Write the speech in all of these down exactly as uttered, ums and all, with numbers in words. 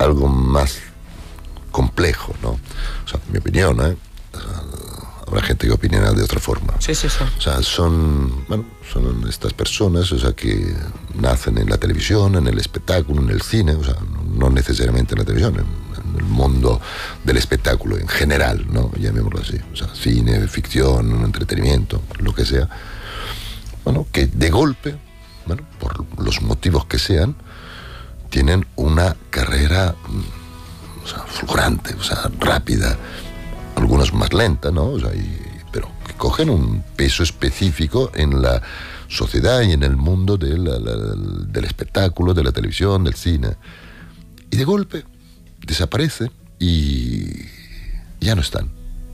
algo más complejo, ¿no? O sea, mi opinión, ¿eh? O sea, habrá gente que opinará de otra forma. Sí, sí, sí. O sea, son, bueno, son estas personas, o sea, que nacen en la televisión, en el espectáculo, en el cine, o sea, no necesariamente en la televisión, en, en el mundo del espectáculo en general, ¿no? Llamémoslo así. O sea, cine, ficción, entretenimiento, lo que sea. Bueno, que de golpe, bueno, por los motivos que sean, tienen una carrera, o sea, fulgurante, o sea, rápida, algunos más lenta, ¿no? O sea, y, pero que cogen un peso específico en la sociedad y en el mundo de la, la, del espectáculo, de la televisión, del cine. Y de golpe desaparecen y ya no están.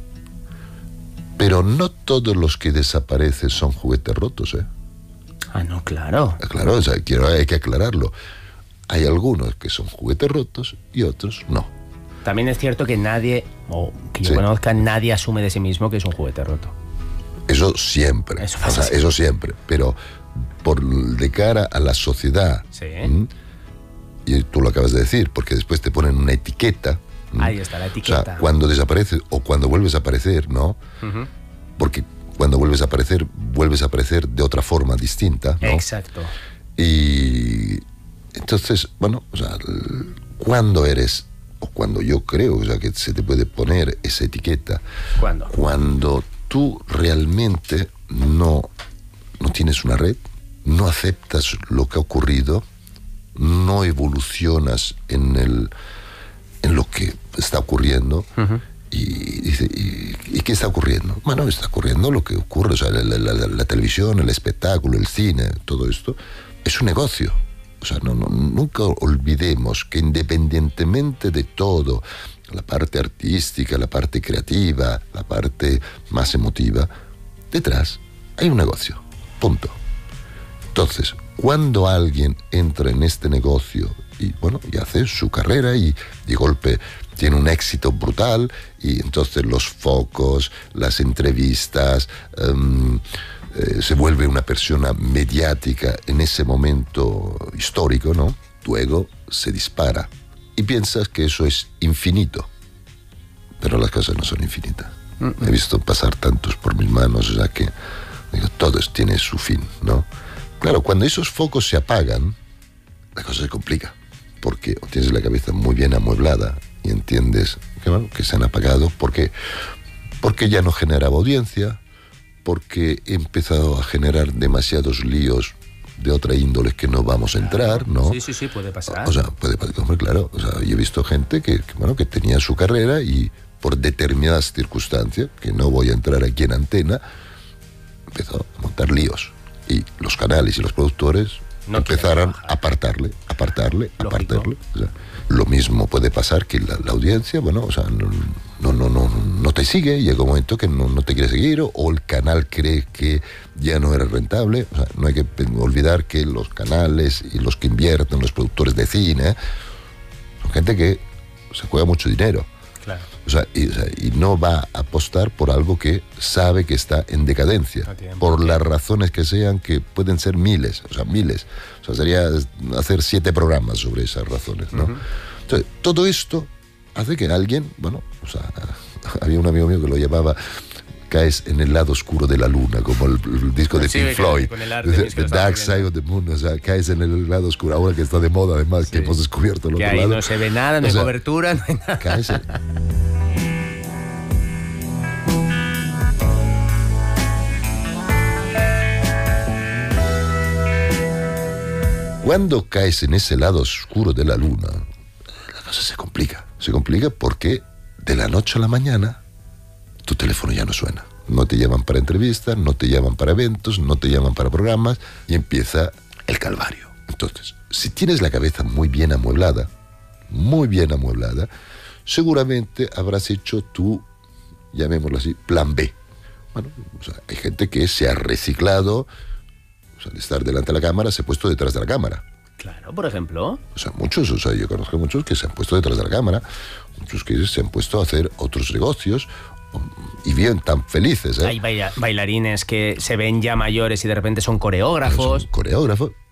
Pero no todos los que desaparecen son juguetes rotos, ¿eh? Ah, no, claro. Claro, o sea, quiero, hay que aclararlo. Hay algunos que son juguetes rotos y otros no. También es cierto que nadie, o que yo Sí. conozca, nadie asume de sí mismo que es un juguete roto. Eso siempre. Eso o pasa sea, siempre. eso siempre. Pero por de cara a la sociedad, Sí. ¿m? Y tú lo acabas de decir, porque después te ponen una etiqueta. ¿m? Ahí está la etiqueta. O sea, cuando desapareces o cuando vuelves a aparecer, ¿no? Uh-huh. Porque cuando vuelves a aparecer, vuelves a aparecer de otra forma distinta, ¿no? Exacto. Y entonces, bueno, o sea, cuando eres, o cuando yo creo, o sea, que se te puede poner esa etiqueta, ¿Cuándo? cuando tú realmente no, no tienes una red, no aceptas lo que ha ocurrido, no evolucionas en el en lo que está ocurriendo. Uh-huh. Y dice, ¿y, ¿y qué está ocurriendo? Bueno, está ocurriendo lo que ocurre, o sea, la, la, la, la televisión, el espectáculo, el cine, todo esto es un negocio. O sea, no, no, nunca olvidemos que independientemente de todo, la parte artística, la parte creativa, la parte más emotiva, detrás hay un negocio, punto. Entonces, cuando alguien entra en este negocio y, bueno, y hace su carrera y de golpe tiene un éxito brutal y entonces los focos, las entrevistas, um, eh, se vuelve una persona mediática en ese momento histórico, ¿no? Tu ego se dispara y piensas que eso es infinito, pero las cosas no son infinitas. Mm-mm. He visto pasar tantos por mis manos, o sea que digo, todos tienen su fin, ¿no? Claro, cuando esos focos se apagan, la cosa se complica, porque tienes la cabeza muy bien amueblada y entiendes que, bueno, que se han apagado. ¿Por qué? Porque ya no generaba audiencia, porque he empezado a generar demasiados líos de otra índole que no vamos a entrar, ¿no? Sí, sí, sí, puede pasar. O sea, puede pasar, claro. O sea, yo he visto gente que, que, bueno, que tenía su carrera y por determinadas circunstancias, que no voy a entrar aquí en antena, empezó a montar líos. Y los canales y los productores no empezaron a apartarle, apartarle, Lógico. apartarle. O sea, lo mismo puede pasar que la, la audiencia, bueno, o sea, no, no, no, no, no te sigue, y llega un momento que no, no te quiere seguir, o, o el canal cree que ya no era rentable. O sea, no hay que olvidar que los canales y los que invierten, los productores de cine, son gente que se juega mucho dinero. Claro. O sea, y, o sea, y no va a apostar por algo que sabe que está en decadencia, no por por las razones que sean, que pueden ser miles, o sea, miles. O sea, sería hacer siete programas sobre esas razones, ¿no? Uh-huh. Entonces, todo esto hace que alguien, bueno, o sea, había un amigo mío que lo llamaba caes en el lado oscuro de la luna, como el, el disco de sí, Pink Floyd, con el arte, The, the Dark Side of the Moon, o sea, caes en el lado oscuro, ahora que está de moda además, sí, que hemos descubierto el que otro ahí lado. No se ve nada, no o hay sea, cobertura, no hay nada. Caes en... Cuando caes en ese lado oscuro de la luna, la cosa se complica. Se complica porque de la noche a la mañana tu teléfono ya no suena. No te llaman para entrevistas, no te llaman para eventos, no te llaman para programas, y empieza el calvario. Entonces, si tienes la cabeza muy bien amueblada, muy bien amueblada, seguramente habrás hecho tu, llamémoslo así, plan B. Bueno, o sea, hay gente que se ha reciclado. O sea, de estar delante de la cámara, se ha puesto detrás de la cámara. Claro, por ejemplo. O sea, muchos, o sea, yo conozco muchos que se han puesto detrás de la cámara, muchos que se han puesto a hacer otros negocios y bien tan felices, ¿eh? Hay baila- bailarines que se ven ya mayores y de repente son coreógrafos. Son coreógrafos.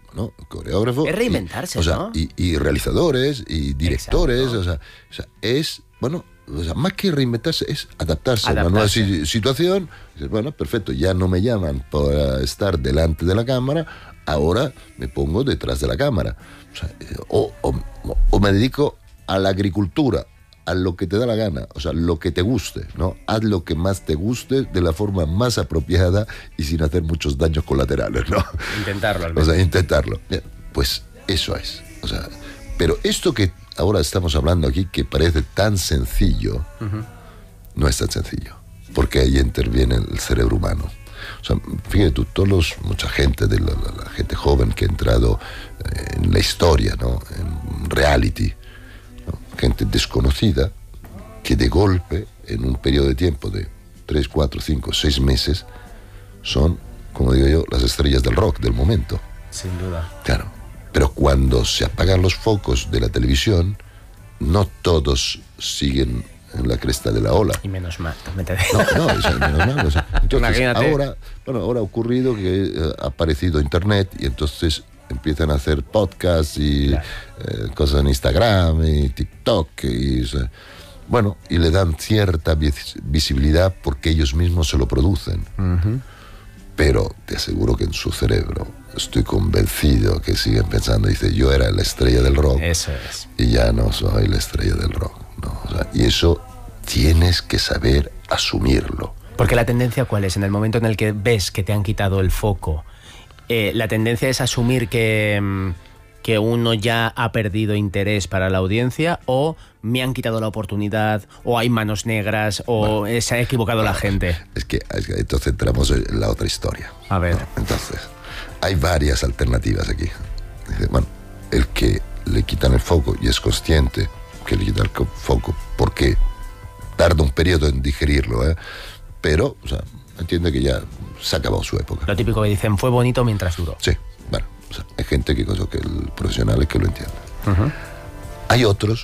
¿no? Coreógrafo. Es reinventarse, y, o sea, ¿no? Y, y realizadores, y directores, Exacto. o sea, o sea, es, bueno, o sea, más que reinventarse, es adaptarse, a una nueva Adaptarse. si- situación. Dices, bueno, perfecto, ya no me llaman para estar delante de la cámara, ahora me pongo detrás de la cámara. O, sea, eh, o, o- o me dedico a la agricultura, a lo que te da la gana, o sea, lo que te guste, ¿no? Haz lo que más te guste de la forma más apropiada y sin hacer muchos daños colaterales, ¿no? Intentarlo al O menos. sea, intentarlo. Bien, pues eso es. O sea, pero esto que ahora estamos hablando aquí, que parece tan sencillo, Ujú. no es tan sencillo, porque ahí interviene el cerebro humano. O sea, fíjate tú, todos los, mucha gente, de la, la- la gente joven que ha entrado eh, en la historia, ¿no? En reality, ¿no? Gente desconocida que de golpe, en un periodo de tiempo de tres, cuatro, cinco, seis meses, son, como digo yo, las estrellas del rock del momento. Sin duda. Claro, pero cuando se apagan los focos de la televisión, no todos siguen en la cresta de la ola. Y menos mal. también te- No, no, o sea, menos mal, o sea, entonces, Imagínate. ahora, bueno, ahora ha ocurrido que eh, ha aparecido Internet y entonces empiezan a hacer podcasts y Claro. eh, cosas en Instagram y TikTok y, o sea, bueno, y le dan cierta vis- visibilidad porque ellos mismos se lo producen. Ujú. Pero te aseguro que en su cerebro estoy convencido que siguen pensando, dice, yo era la estrella del rock Eso es. y ya no soy la estrella del rock, ¿no? O sea, y eso tienes que saber asumirlo. Porque la tendencia, ¿cuál es? En el momento en el que ves que te han quitado el foco, eh, la tendencia es asumir que, mm, que uno ya ha perdido interés para la audiencia, o me han quitado la oportunidad, o hay manos negras, o eh, se ha equivocado la gente. Es que, es que entonces entramos en la otra historia. A ver. ¿no? Entonces, hay varias alternativas aquí. Dice, bueno, el que le quitan el foco y es consciente que le quitan el co- foco, porque tarda un periodo en digerirlo, ¿eh? Pero, o sea, entiende que ya se ha acabado su época. Lo típico que dicen, fue bonito mientras duró. Sí, bueno, o sea, hay gente que, cosa que el profesional es que lo entiende. Ujú. Hay otros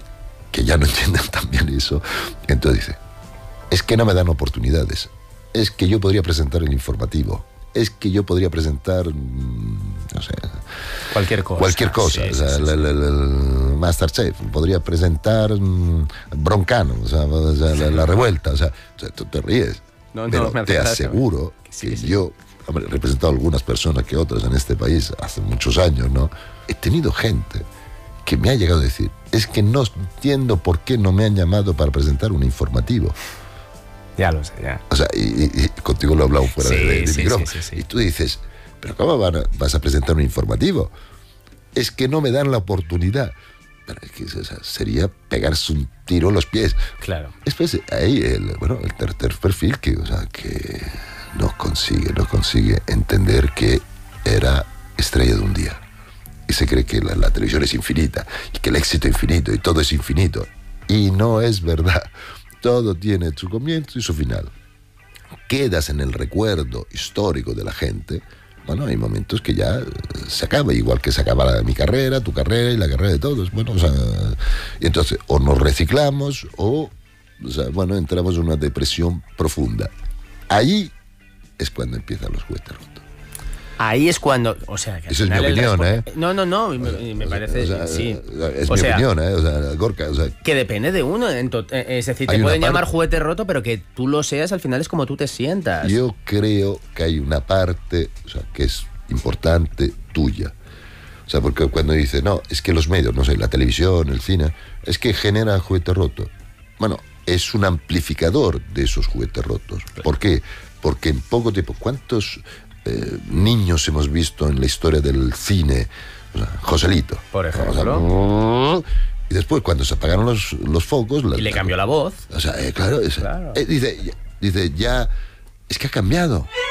que ya no entienden tan bien eso. Entonces dice, es que no me dan oportunidades. Es que yo podría presentar el informativo. Es que yo podría presentar, mm, no sé, Cualquier cosa. cualquier cosa. Sí, O sí, sea, sí, el, sí. el- el- el Masterchef. Podría presentar mm, Broncano, o sea, o sea, la, la revuelta. O sea, o sea, tú te ríes. No, no, pero me hace te gracia. aseguro Que que, sí, que sí. yo, hombre, he representado a algunas personas que otras en este país hace muchos años, ¿no? He tenido gente que me ha llegado a decir, es que no entiendo por qué no me han llamado para presentar un informativo. Ya lo sé, ya. O sea, y, y- y contigo lo he hablado fuera Sí, de, de sí, micrófono. sí, sí, sí. Y tú dices, pero ¿cómo van a- vas a presentar un informativo? Es que no me dan la oportunidad. Pero es que o sea, sería pegarse un tiro en los pies. Claro. Después, ahí, el, bueno, el tercer perfil que, o sea, que no consigue, no consigue entender que era estrella de un día. Y se cree que la, la televisión es infinita, y que el éxito es infinito, y todo es infinito. Y no es verdad. Todo tiene su comienzo y su final. Quedas en el recuerdo histórico de la gente. Bueno, hay momentos que ya eh, se acaba, igual que se acaba la- mi carrera, tu carrera y la carrera de todos. Bueno, o sea, y entonces o nos reciclamos o, o sea, bueno, entramos en una depresión profunda. Ahí es cuando empiezan los juguetes rotos. Ahí es cuando, o sea, que al Esa es mi final el opinión, respo- ¿eh? No, no, no, y me, y me parece, O sea, sí. Es O mi sea, opinión, ¿eh? O sea, Gorka, o sea, que depende de uno, en to- eh, es decir, Hay te una pueden parte- llamar juguete roto, pero que tú lo seas, al final es como tú te sientas. yo creo que hay una parte, o sea, que es importante tuya. O sea, porque cuando dice, no, es que los medios, no sé, la televisión, el cine, es que genera juguete roto. Bueno, es un amplificador de esos juguetes rotos. ¿Por qué? Porque en poco tiempo, ¿cuántos eh, niños hemos visto en la historia del cine? O sea, Joselito. Por ejemplo. O sea, y después, cuando se apagaron los, los focos... Y le cambió la voz. O sea, eh, claro, es- Claro. eh, dice, dice, ya, es que ha cambiado.